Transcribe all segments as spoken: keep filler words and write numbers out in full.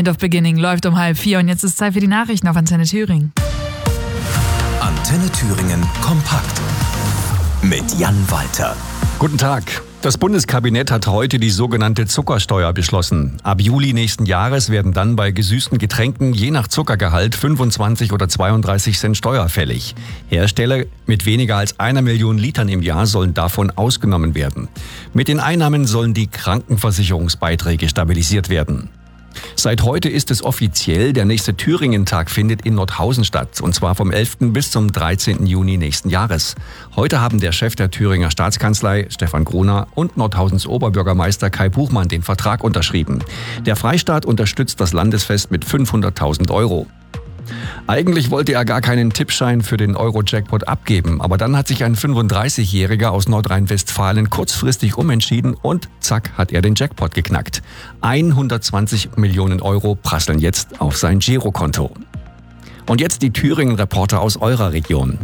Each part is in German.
Kind of Beginning läuft um halb vier und jetzt ist Zeit für die Nachrichten auf Antenne Thüringen. Antenne Thüringen kompakt mit Jan Walter. Guten Tag. Das Bundeskabinett hat heute die sogenannte Zuckersteuer beschlossen. Ab Juli nächsten Jahres werden dann bei gesüßten Getränken je nach Zuckergehalt fünfundzwanzig oder zweiunddreißig Cent Steuer fällig. Hersteller mit weniger als einer Million Litern im Jahr sollen davon ausgenommen werden. Mit den Einnahmen sollen die Krankenversicherungsbeiträge stabilisiert werden. Seit heute ist es offiziell, der nächste Thüringen-Tag findet in Nordhausen statt, und zwar vom elften bis zum dreizehnten Juni nächsten Jahres. Heute haben der Chef der Thüringer Staatskanzlei, Stefan Gruner, und Nordhausens Oberbürgermeister Kai Buchmann den Vertrag unterschrieben. Der Freistaat unterstützt das Landesfest mit fünfhunderttausend Euro. Eigentlich wollte er gar keinen Tippschein für den Euro-Jackpot abgeben, aber dann hat sich ein fünfunddreißigjähriger aus Nordrhein-Westfalen kurzfristig umentschieden und zack hat er den Jackpot geknackt. hundertzwanzig Millionen Euro prasseln jetzt auf sein Girokonto. Und jetzt die Thüringen-Reporter aus eurer Region.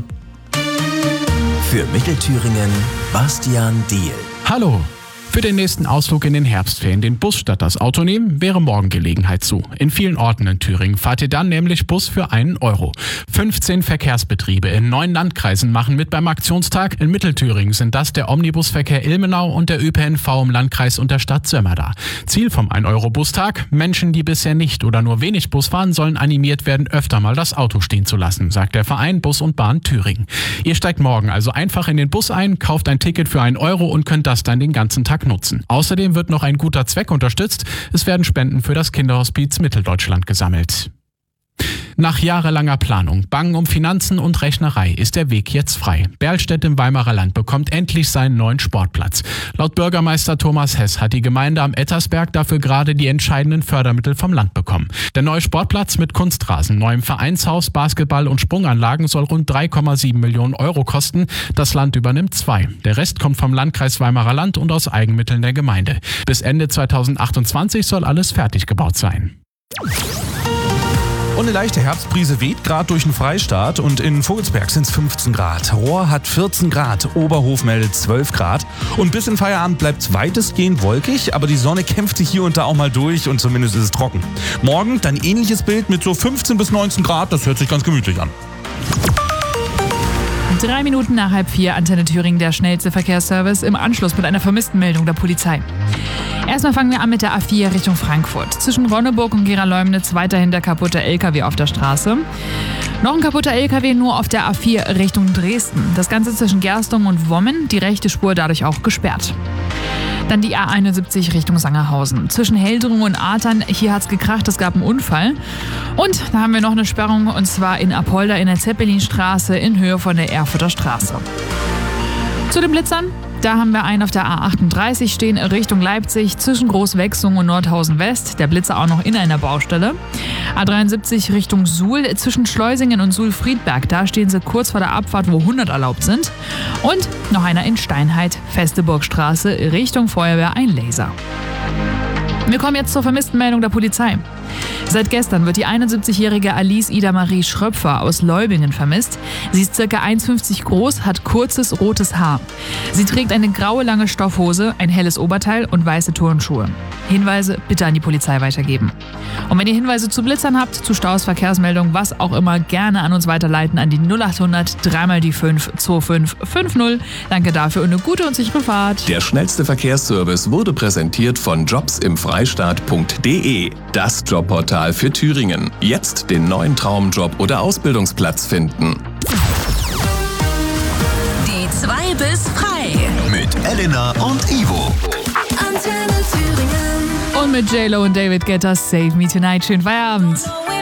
Für Mittelthüringen Bastian Diehl. Hallo! Für den nächsten Ausflug in den Herbstferien den Bus statt das Auto nehmen, wäre morgen Gelegenheit zu. In vielen Orten in Thüringen fahrt ihr dann nämlich Bus für einen Euro. fünfzehn Verkehrsbetriebe in neun Landkreisen machen mit beim Aktionstag. In Mittelthüringen sind das der Omnibusverkehr Ilmenau und der Ö P N V im Landkreis und der Stadt Sömmerda. Ziel vom ein Euro Bustag: Menschen, die bisher nicht oder nur wenig Bus fahren, sollen animiert werden, öfter mal das Auto stehen zu lassen, sagt der Verein Bus und Bahn Thüringen. Ihr steigt morgen also einfach in den Bus ein, kauft ein Ticket für einen Euro und könnt das dann den ganzen Tag nutzen. Außerdem wird noch ein guter Zweck unterstützt. Es werden Spenden für das Kinderhospiz Mitteldeutschland gesammelt. Nach jahrelanger Planung, Bangen um Finanzen und Rechnerei ist der Weg jetzt frei. Berlstedt im Weimarer Land bekommt endlich seinen neuen Sportplatz. Laut Bürgermeister Thomas Hess hat die Gemeinde am Ettersberg dafür gerade die entscheidenden Fördermittel vom Land bekommen. Der neue Sportplatz mit Kunstrasen, neuem Vereinshaus, Basketball- und Sprunganlagen soll rund drei Komma sieben Millionen Euro kosten. Das Land übernimmt zwei. Der Rest kommt vom Landkreis Weimarer Land und aus Eigenmitteln der Gemeinde. Bis Ende zweitausendachtundzwanzig soll alles fertig gebaut sein. Und eine leichte Herbstbrise weht gerade durch den Freistaat und in Vogelsberg sind es fünfzehn Grad. Rohr hat vierzehn Grad, Oberhof meldet zwölf Grad. Und bis in Feierabend bleibt es weitestgehend wolkig, aber die Sonne kämpft sich hier und da auch mal durch und zumindest ist es trocken. Morgen dann ähnliches Bild mit so fünfzehn bis neunzehn Grad, das hört sich ganz gemütlich an. Drei Minuten nach halb vier, Antenne Thüringen, der schnellste Verkehrsservice im Anschluss mit einer vermissten Meldung der Polizei. Erstmal fangen wir an mit der A vier Richtung Frankfurt. Zwischen Ronneburg und Gera-Leumnitz weiterhin der kaputte L K W auf der Straße. Noch ein kaputter L K W nur auf der A vier Richtung Dresden. Das Ganze zwischen Gerstungen und Wommen, die rechte Spur dadurch auch gesperrt. Dann die A einundsiebzig Richtung Sangerhausen. Zwischen Heldrungen und Artern, hier hat's gekracht, es gab einen Unfall. Und da haben wir noch eine Sperrung, und zwar in Apolda in der Zeppelinstraße in Höhe von der Erfurter Straße. Zu den Blitzern, da haben wir einen auf der A achtunddreißig stehen Richtung Leipzig zwischen Großwechsung und Nordhausen West. Der Blitzer auch noch in einer Baustelle. A dreiundsiebzig Richtung Suhl zwischen Schleusingen und Suhl-Friedberg. Da stehen sie kurz vor der Abfahrt, wo hundert erlaubt sind. Und noch einer in Steinheit, Festeburgstraße Richtung Feuerwehr, ein Laser. Wir kommen jetzt zur vermissten Meldung der Polizei. Seit gestern wird die einundsiebzigjährige Alice Ida Marie Schröpfer aus Leubingen vermisst. Sie ist ca. eins Komma fünfzig groß, hat kurzes rotes Haar. Sie trägt eine graue lange Stoffhose, ein helles Oberteil und weiße Turnschuhe. Hinweise bitte an die Polizei weitergeben. Und wenn ihr Hinweise zu Blitzern habt, zu Staus, Verkehrsmeldungen, was auch immer, gerne an uns weiterleiten an die null achthundert dreimal die fünf zwei fünf fünf null. Danke dafür und eine gute und sichere Fahrt. Der schnellste Verkehrsservice wurde präsentiert von jobs im freistaat punkt de. Das Jobportal für Thüringen. Jetzt den neuen Traumjob oder Ausbildungsplatz finden. Die zwei bis frei. Mit Elena und Ivo. Antenne Thüringen. Und mit J-Lo und David Guetta, Save Me Tonight. Schönen Feierabend.